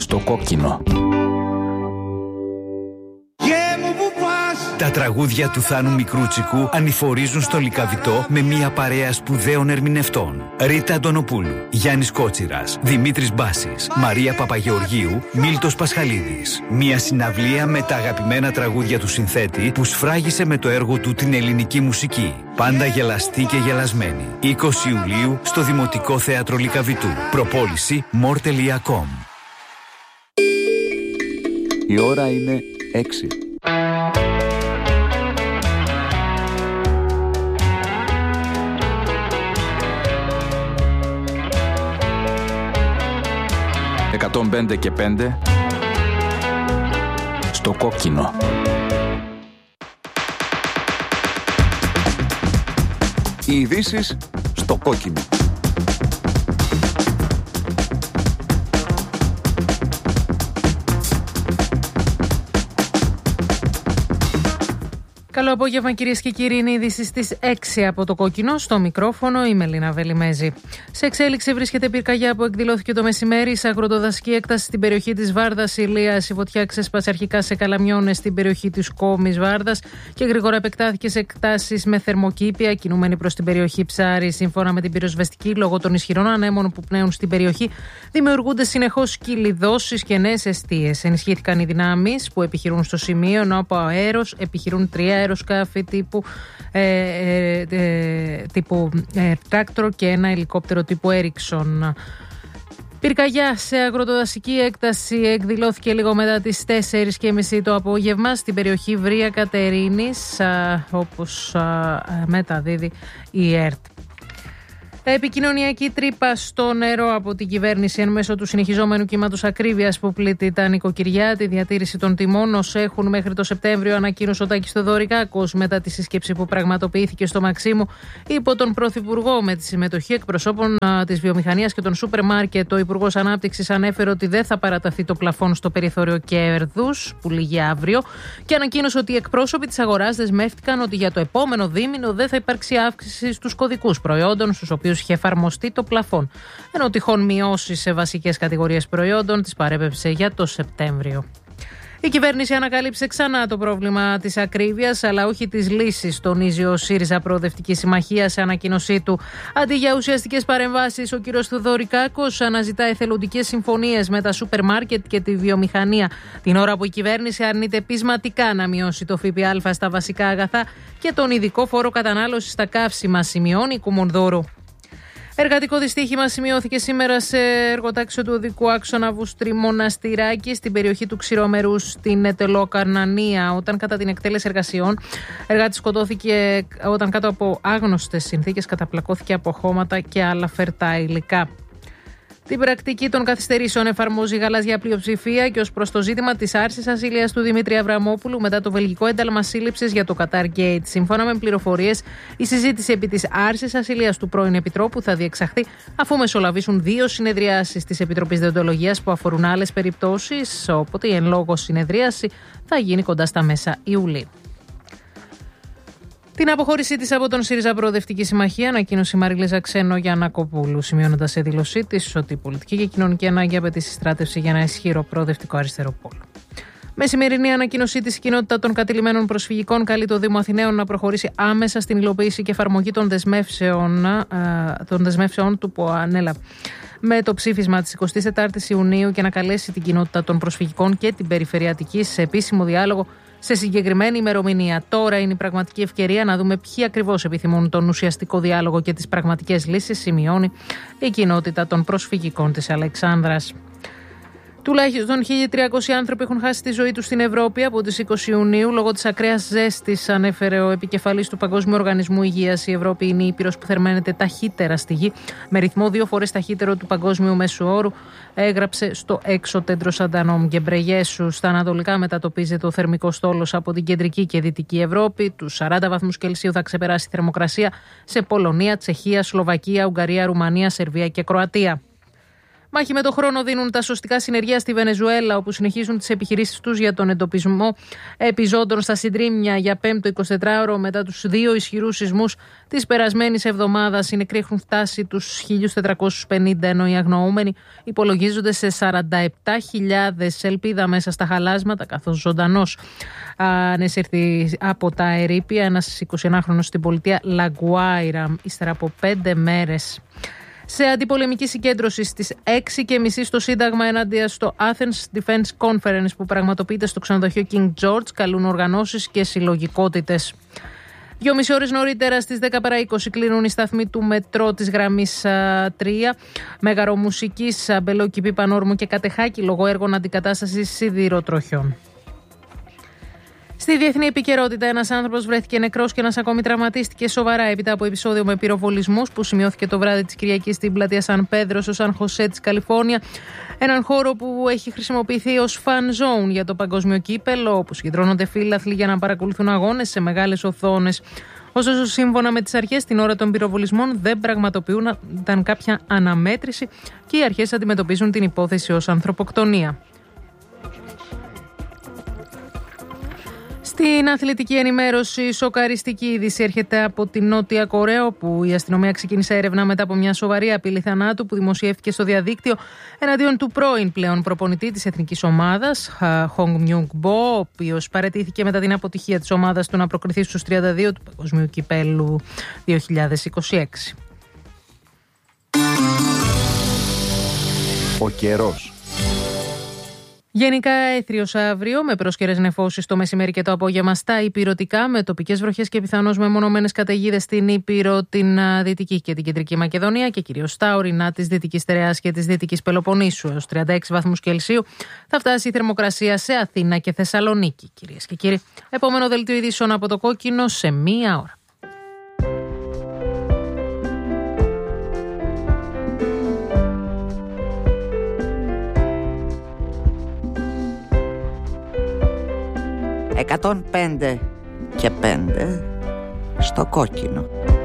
στο κόκκινο. Τα τραγούδια του Θάνου Μικρούτσικου ανηφορίζουν στο Λυκαβητό με μια παρέα σπουδαίων ερμηνευτών. Ρίτα Αντωνοπούλου, Γιάννης Κότσιρας, Δημήτρης Μπάσης, Μαρία Παπαγεωργίου, Μίλτος Πασχαλίδης. Μια συναυλία με τα αγαπημένα τραγούδια του συνθέτη που σφράγισε με το έργο του την ελληνική μουσική. Πάντα γελαστή και γελασμένη. 20 Ιουλίου στο Δημοτικό Θέατρο Λυκαβητού. Προπόληση more.com. Η ώρα είναι 6. «105 και 5» στο κόκκινο. Οι ειδήσεις στο κόκκινο. Καλό απόγευμα, κυρίες και κύριοι. Είναι η είδηση στις 6 από το κόκκινο. Στο μικρόφωνο η Μελίνα Βελιμέζη. Σε εξέλιξη βρίσκεται πυρκαγιά που εκδηλώθηκε το μεσημέρι σε αγροτοδασική έκταση στην περιοχή της Βάρδας Ηλίας. Η φωτιά ξέσπασε αρχικά σε Καλαμιώνες στην περιοχή της Κόμης Βάρδας και γρήγορα επεκτάθηκε σε εκτάσεις με θερμοκήπια, κινούμενη προς την περιοχή Ψάρη. Σύμφωνα με την πυροσβεστική, λόγω των ισχυρών ανέμων που πνέουν στην περιοχή, δημιουργούνται συνεχώς κυλιδώσεις και νέες εστίες. Ενισχύθηκαν οι δυνάμεις που επιχειρούν στο σημείο, ενώ από αέρος επιχειρούν 3 αεροσκάφη τύπου τράκτορ και ένα ελικόπτερο τύπου Έριξον. Πυρκαγιά σε αγροτοδασική έκταση εκδηλώθηκε λίγο μετά τις 4:30 το απόγευμα στην περιοχή Βρία Κατερίνης, όπως μεταδίδει η ΕΡΤ. Επικοινωνιακή τρύπα στο νερό από την κυβέρνηση εν μέσω του συνεχιζόμενου κύματος ακρίβειας που πλήττει τα νοικοκυριά. Τη διατήρηση των τιμών ως έχουν μέχρι το Σεπτέμβριο, ανακοίνωσε ο Τάκης Θεοδωρικάκος μετά τη σύσκεψη που πραγματοποιήθηκε στο Μαξίμου υπό τον Πρωθυπουργό με τη συμμετοχή εκπροσώπων της βιομηχανίας και των σούπερ μάρκετ. Ο Υπουργός Ανάπτυξης ανέφερε ότι δεν θα παραταθεί το πλαφόν στο περιθώριο κέρδους που λήγει αύριο και ανακοίνωσε ότι οι εκπρόσωποι της αγοράς δεσμεύτηκαν ότι για το επόμενο δίμηνο δεν θα υπάρξει αύξηση στους κωδικούς προϊόντων στους οποίους είχε εφαρμοστεί το πλαφόν, ενώ τυχόν μειώσεις σε βασικές κατηγορίες προϊόντων τις παρέπεψε για το Σεπτέμβριο. Η κυβέρνηση ανακάλυψε ξανά το πρόβλημα της ακρίβειας, αλλά όχι της λύσης, τονίζει ο ΣΥΡΙΖΑ Προοδευτική Συμμαχία σε ανακοίνωσή του. Αντί για ουσιαστικές παρεμβάσεις, ο κ. Θεοδωρικάκος αναζητά εθελοντικές συμφωνίες με τα σούπερ μάρκετ και τη βιομηχανία, την ώρα που η κυβέρνηση αρνείται πεισματικά να μειώσει το ΦΠΑ στα βασικά αγαθά και τον ειδικό φόρο κατανάλωσης στα καύσιμα, σημειώνει η Κουμουνδούρου. Εργατικό δυστύχημα σημειώθηκε σήμερα σε εργοτάξιο του οδικού άξονα Βουστρή-Μοναστηράκη στην περιοχή του Ξηρομερού στην Ετελοκαρνανία. Όταν κατά την εκτέλεση εργασιών, εργάτης σκοτώθηκε όταν κάτω από άγνωστες συνθήκες καταπλακώθηκε από χώματα και άλλα φερτά υλικά. Την πρακτική των καθυστερήσεων εφαρμόζει η γαλάζια πλειοψηφία και ως προς το ζήτημα της άρσης ασυλίας του Δημήτρη Αβραμόπουλου μετά το βελγικό ένταλμα σύλληψης για το Qatar Gate. Σύμφωνα με πληροφορίες, η συζήτηση επί της άρσης ασυλίας του πρώην Επιτρόπου θα διεξαχθεί αφού μεσολαβήσουν 2 συνεδριάσεις της Επιτροπής Δεοντολογίας που αφορούν άλλες περιπτώσεις, οπότε η εν λόγω συνεδρίαση θα γίνει κοντά στα μέσα Ιουλίου. Την αποχώρησή της από τον ΣΥΡΙΖΑ Προοδευτική Συμμαχία ανακοίνωσε η Μαριλίζα Ξενογιαννακοπούλου, σημειώνοντας σε δήλωσή της ότι η πολιτική και κοινωνική ανάγκη απαιτεί συστράτευση για ένα ισχυρό προοδευτικό αριστερό πόλο. Με σημερινή ανακοίνωσή της, η κοινότητα των κατηλημένων προσφυγικών καλεί το Δήμο Αθηναίων να προχωρήσει άμεσα στην υλοποίηση και εφαρμογή των δεσμεύσεων του που ανέλαβε με το ψήφισμα της 24ης Ιουνίου και να καλέσει την κοινότητα των προσφυγικών και την περιφερειατική σε επίσημο διάλογο σε συγκεκριμένη ημερομηνία. Τώρα είναι η πραγματική ευκαιρία να δούμε ποιοι ακριβώς επιθυμούν τον ουσιαστικό διάλογο και τις πραγματικές λύσεις, σημειώνει η κοινότητα των προσφυγικών της Αλεξάνδρας. Τουλάχιστον 1.300 άνθρωποι έχουν χάσει τη ζωή τους στην Ευρώπη από τις 20 Ιουνίου λόγω της ακραίας ζέστης, ανέφερε ο επικεφαλής του Παγκόσμιου Οργανισμού Υγείας. Η Ευρώπη είναι η ήπειρος που θερμαίνεται ταχύτερα στη γη, με ρυθμό 2 φορές ταχύτερο του παγκόσμιου μέσου όρου, έγραψε στο έξω Τέντρος Αντανόμ Γκεμπρεγιέσου. Στα ανατολικά μετατοπίζεται ο θερμικός στόλος από την κεντρική και δυτική Ευρώπη. Τους 40 βαθμούς Κελσίου θα ξεπεράσει η θερμοκρασία σε Πολωνία, Τσεχία, Σλοβακία, Ουγγαρία, Ρουμανία, Σερβία και Κροατία. Μάχη με το χρόνο δίνουν τα σωστικά συνεργεία στη Βενεζουέλα, όπου συνεχίζουν τις επιχειρήσεις τους για τον εντοπισμό επιζώντων στα συντρίμμια για 5ο 24ωρο μετά τους 2 ισχυρούς σεισμούς της περασμένης εβδομάδας. Οι νεκροί έχουν φτάσει τους 1.450, ενώ οι αγνοούμενοι υπολογίζονται σε 47.000. Ελπίδα μέσα στα χαλάσματα, καθώς ζωντανός ανεσύρθη από τα ερείπια ένας 21χρονος στην πολιτεία Λαγκουάιρα ύστερα από 5 μέρες. Σε αντιπολεμική συγκέντρωση στις 6:30 στο Σύνταγμα ενάντια στο Athens Defense Conference που πραγματοποιείται στο ξενοδοχείο King George, καλούν οργανώσεις και συλλογικότητες. 2,5 ώρες νωρίτερα στις 10:20 κλείνουν οι σταθμοί του μετρό της γραμμής 3, Μεγαρομουσικής, Μπελόκηπη, Πανόρμου και Κατεχάκη λόγω έργων αντικατάστασης σιδηροτροχιών. Στη διεθνή επικαιρότητα, ένας άνθρωπος βρέθηκε νεκρός και ένας ακόμη τραυματίστηκε σοβαρά έπειτα από επεισόδιο με πυροβολισμούς που σημειώθηκε το βράδυ της Κυριακής στην πλατεία Σαν Πέδρο στο Σαν Χωσέ της Καλιφόρνια. Έναν χώρο που έχει χρησιμοποιηθεί ως fan zone για το παγκόσμιο κύπελο, όπου συγκεντρώνονται φίλαθλοι για να παρακολουθούν αγώνες σε μεγάλες οθόνες. Ωστόσο, σύμφωνα με τις αρχές, την ώρα των πυροβολισμών δεν πραγματοποιούνταν κάποια αναμέτρηση και οι αρχές αντιμετωπίζουν την υπόθεση ως ανθρωποκτονία. Στην αθλητική ενημέρωση, σοκαριστική είδηση έρχεται από την Νότια Κορέα, όπου η αστυνομία ξεκίνησε έρευνα μετά από μια σοβαρή απειλή θανάτου που δημοσιεύτηκε στο διαδίκτυο εναντίον του πρώην πλέον προπονητή της εθνικής ομάδας, Hong Myung-bo, ο οποίος παραιτήθηκε μετά την αποτυχία της ομάδας του να προκριθεί στους 32 του Παγκοσμίου Κυπέλλου 2026. Ο καιρός. Γενικά έθριος αύριο, με πρόσκαιρες νεφώσεις το μεσημέρι και το απόγευμα στα ηπειρωτικά, με τοπικές βροχές και πιθανώς μεμονωμένες καταιγίδες στην Ήπειρο, την Δυτική και την Κεντρική Μακεδονία και κυρίως στα ορεινά της Δυτικής Στερεάς και της Δυτικής Πελοποννήσου. Έως 36 βαθμούς Κελσίου θα φτάσει η θερμοκρασία σε Αθήνα και Θεσσαλονίκη. Κυρίες και κύριοι, επόμενο δελτίο ειδήσεων από το Κόκκινο σε 1 ώρα. «105 και 5 στο Κόκκινο».